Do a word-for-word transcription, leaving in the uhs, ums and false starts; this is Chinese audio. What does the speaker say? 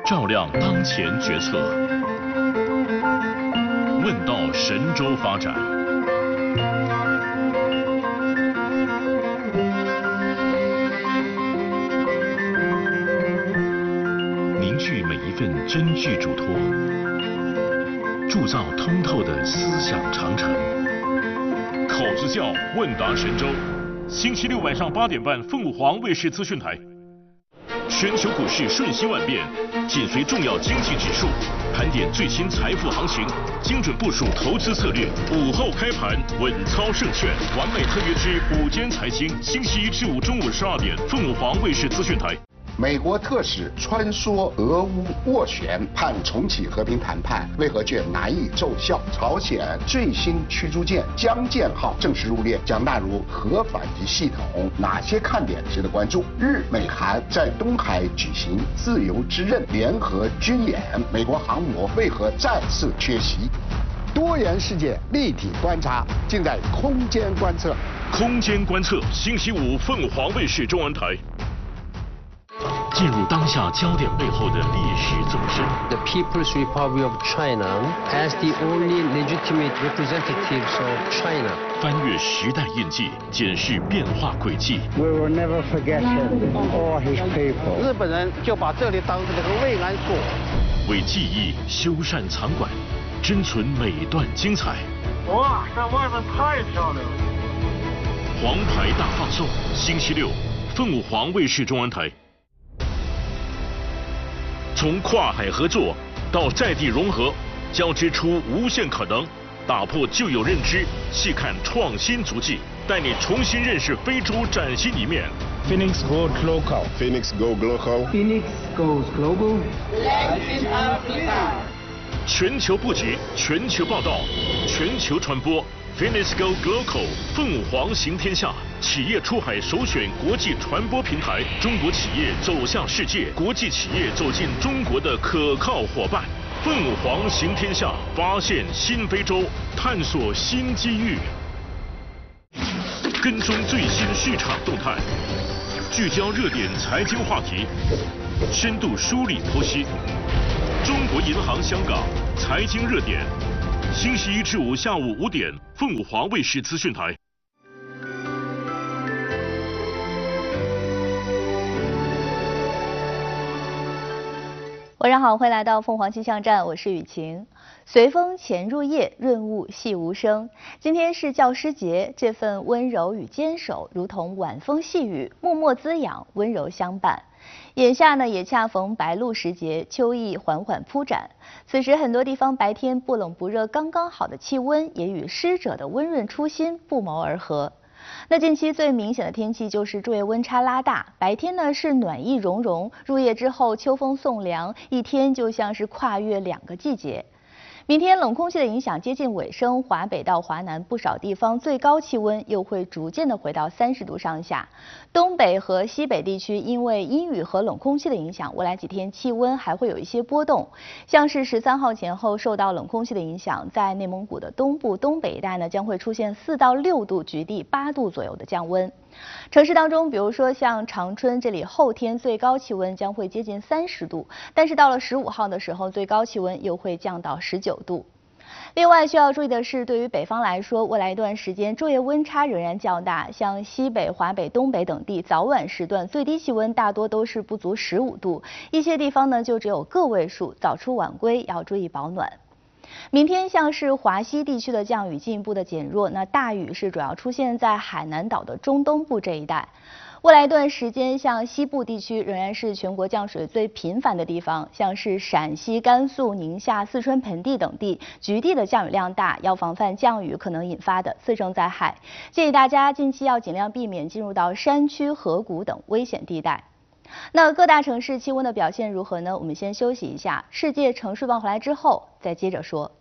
照亮当前决策。问道神州发展。凝聚每一份真挚嘱托，铸造通透的思想长城。口子窖问答神州，星期六晚上八点半，凤凰卫视资讯台。全球股市瞬息万变，紧随重要经济指数，盘点最新财富行情，精准部署投资策略。午后开盘，稳操胜券。完美特约之午间财经，星期一至五中午十二点，凤凰卫视资讯台。 美国特使穿梭俄乌斡旋，盼重启和平谈判，为何却难以奏效？朝鲜最新驱逐舰江舰号正式入列，将纳入核反击系统，哪些看点值得关注？日美韩在东海举行自由之刃联合军演，美国航母为何再次缺席？多元世界立体观察，尽在空间观测。 空间观测，星期五凤凰卫视中文台。进入当下焦点背后的历史纵深。 The People's Republic of China as the only legitimate representatives of China. 翻越时代印记，检视变化轨迹。 We will never forget him or his people. 日本人就把这里当成这个慰安所， 为记忆修缮藏馆，珍存每段精彩。 哇，这外面太漂亮了！ 黄牌大放送，星期六，凤凰卫视中文台。从跨海合作到在地融合，交织出无限可能，打破旧有认知，细看创新足迹，带你重新认识非洲崭新一面。 Phoenix goes local. Phoenix go global. Phoenix goes global. Latin Africa. 全球布局，全球报道，全球传播。Phoenix go global， 凤凰行天下，企业出海首选国际传播平台，中国企业走向世界，国际企业走进中国的可靠伙伴。凤凰行天下，发现新非洲，探索新机遇，跟踪最新市场动态，聚焦热点财经话题，深度梳理剖析。中国银行香港财经热点。星期一至五下午五点，凤凰卫视资讯台。 晚上好，欢迎来到凤凰气象站，我是雨晴。随风潜入夜，润物细无声。今天是教师节，这份温柔与坚守，如同晚风细雨，默默滋养，温柔相伴。眼下呢，也恰逢白露时节，秋意缓缓铺展。此时，很多地方白天不冷不热，刚刚好的气温，也与诗者的温润初心不谋而合。那近期最明显的天气就是昼夜温差拉大，白天呢是暖意融融，入夜之后秋风送凉，一天就像是跨越两个季节。明天冷空气的影响接近尾声，华北到华南不少地方最高气温又会逐渐的回到三十度上下。东北和西北地区因为阴雨和冷空气的影响，未来几天气温还会有一些波动。像是十三号前后受到冷空气的影响，在内蒙古的东部、东北一带呢将会出现四到六度，局地八度左右的降温。城市当中，比如说像长春这里，后天最高气温将会接近三十度，但是到了十五号的时候，最高气温又会降到十九度。另外需要注意的是，对于北方来说，未来一段时间昼夜温差仍然较大，像西北、华北、东北等地，早晚时段最低气温大多都是不足十五度，一些地方呢就只有个位数，早出晚归要注意保暖。明天像是华西地区的降雨进一步的减弱，那大雨是主要出现在海南岛的中东部这一带。未来一段时间，像西部地区仍然是全国降水最频繁的地方，像是陕西、甘肃、宁夏、四川盆地等地，局地的降雨量大，要防范降雨可能引发的次生灾害。建议大家近期要尽量避免进入到山区、河谷等危险地带。那各大城市气温的表现如何呢？我们先休息一下，世界城市报回来之后再接着说。